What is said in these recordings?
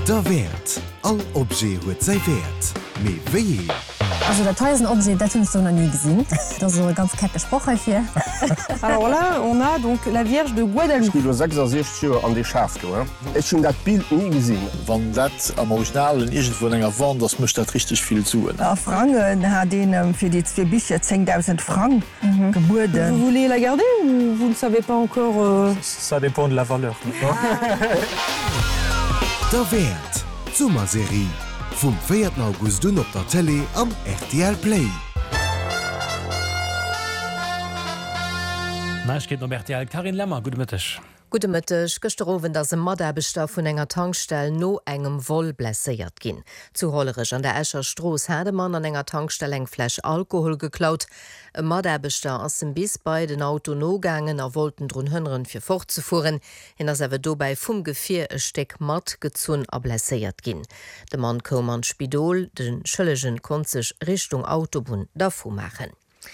Der Wert. All Obje huet sei Wert. Me weh. Also der teuersten Objet, das hast du noch nie gesehen. Das ist ein ganz kecker Spruch hier. Alors là, on a donc la Vierge de Guadalupe. Ich 66 Jahre an die Schaft. Ich habe das Bild nie gesehen. Wenn das am Original irgendwo in einer Wand, das möchte das richtig viel tun. Franken hat den für die zwei Bücher 10.000 Franken geboten. Vous voulez la garder ou vous ne savez pas encore Ça dépend de la valeur. Der Wert. Sommerserie. Vom 4. August op der Tele am RTL Play. Neich geht no RTL Karin Lämmer gut Mëttech. Gute Mëttech gesterowen dat se Maderbeter vun enger Tankstell no engem Woll blesséiert ginn. Zu hollerech an der Äscher Stroos Hädemann an enger Tankstell eng Fläsch Alkohol geklaut. E Maderbeter ass dem bis bei den Auto nogangen wollten drun hënneren fir fortzufuen, hin ass ewer dobei vum Gefir e Steck mat gezun a blesséiert ginn. De Mann kom an Spidol, den schëllegen kon sech Richtung Autobun dafu machen.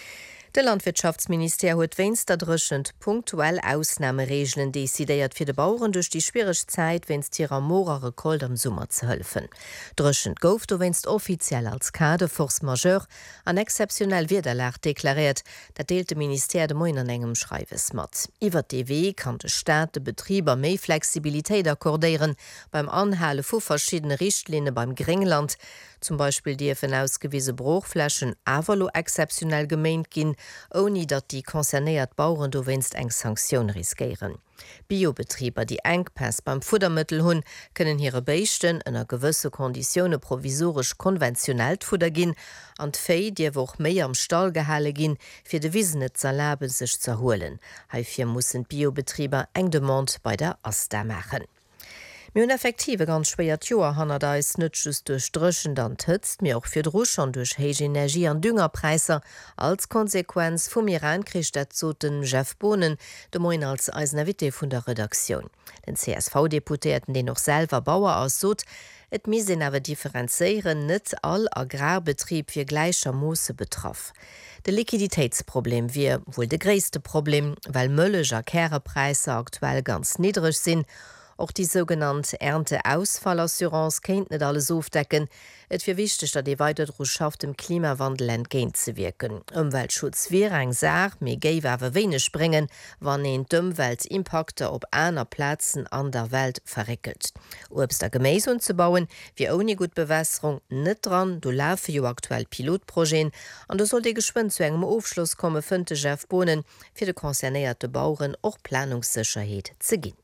De Landwirtschaftsminister huet wennst erdrschend punktuell Ausnahmeregeln desideiert fir de Bauern durch die schwierige Zeit, wennst ihrer morere Kold am Sommer zu helfen. Drschend gouf du wennst offiziell als Kade force majeure an exceptionell Widerlag deklariert, dat deelt de Minister de Moin an engem Schreiwes mat. Iwer DW kann de Staat de Betrieber méi Flexibilitéit akkordieren beim Anhale vu verschiedene Richtlinien beim Gringland, zum Beispiel die vun ausgewiese Bruchflächen avalo exceptionell gemeint ginn, oni dat die konzernéiert Bauern do wennst eng Sanktion riskieren. Biobetrieber, die Engpass beim Futtermittel hunn, können hire Beichten ënner gewësse Konditionne provisorisch konventionell Futter ginn, an d'Féi, Dir woch méi am Stall gehalle ginn, fir de Wiesene zerlabe sech zerholen. Heifir mussssen Biobetrieber eng de Mont bei der AStA machen. Mir effektive ganz schwéiert Joer hanner da is nëtschs duch Drëschen dann tëtzt mir auch fir Drusch an duch héich Energie an Düngerpreiser als Konsequenz vum Irankricht dat zo den Jeff Bohnen, de Moin als Eisnerwité vun der Redaktion. Den CSV-Deputierten, den noch selber Bauer aussot, et missinn awer differenzéieren net all Agrarbetrieb fir gleicher Moose betraff. De Liquiditätsproblem wie wohl de gréste Problem, weil Mëlleger Kärepreise aktuell ganz niedrig sinn. Auch die sogenannte Ernteausfallassurance kennt nicht alles aufdecken. Et fir wichtig, dat die weiterdruck schafft, dem Klimawandel entgegenzuwirken. Umweltschutz wäre eng Sach, mir gäbe aber wenig springen, wann en Umweltimpakte op einer Plätzen an der Welt verrickelt. Obst der Gemäß umzubauen, wie ohne gut Bewässerung nicht dran, du laufe jo aktuell Pilotprojekten, und du soll die geschwind zu engem Aufschluss kommen, fünfte Jeff Bohnen, für die konzernierte Bauern auch Planungssicherheit zu gehen.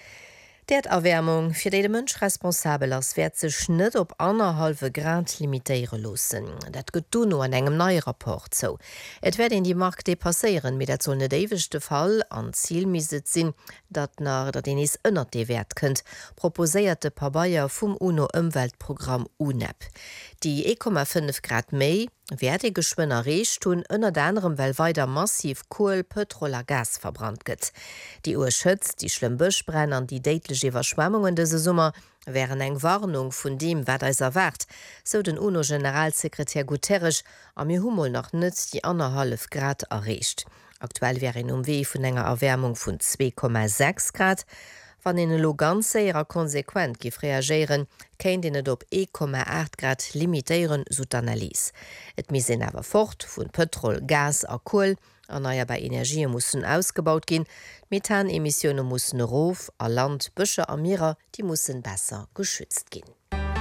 Die Erwärmung fir de Mënsch responsabel ass werd sech net op 1,5 Grad limitéiere losen. Dat gëtt du no an engem neue Rapport zo. Et werd in die Markt depasséieren, mit dat zo net ewigchte Fall an Ziel miset sinn, dat den is ënnert de Wert kënnt, proposéierte paar Bayier vum UNO-Umweltprogramm UNEP. Die 1,5 Grad méi werde geschwinner Recht tun ënner anderem well weiter massiv Kohl, Petrol a Gas verbrannt gëtt. Die Uhr schützt die schlimm Bëschbrennern, die deitliche Überschwemmungen dese Sommer wären eng Warnung vun dem wat eis erwart, so den UNO-Generalsekretär Guterres am mir Hummel noch nëtz die 1,5 Grad errecht. Aktuell wäre en Umwee vun enger Erwärmung vun 2,6 Grad. Wann en lo ganz séier konsequent gif reagieren, kenint en et op 1,8 Grad limitéieren Analyse. Et missinn awer fort vun Petrol, Gas a Kohl, erneuerbare Energie mussssen ausgebaut gin, Methanemissionioune mussssen rof, a Land, Bëche a Meerer, die mussssen besser geschützt gin.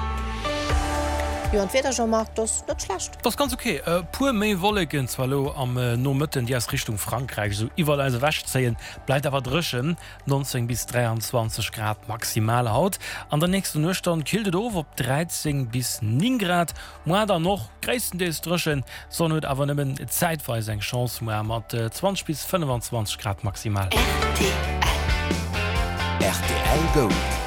Ja, entweder schon macht das nicht schlecht. Das ist ganz okay. Pur mehr Wolken zwar am no Mitten, die aus Richtung Frankreich so überall also wäsch zählen, bleibt aber drischen 19 bis 23 Grad maximal Haut. An der nächsten Nürstand killt es auf 13 bis 9 Grad. Mal dann noch größtenteils drischen, sondern aber nicht zeitweise eine Chance mehr mit 20 bis 25 Grad maximal. RTL Gold.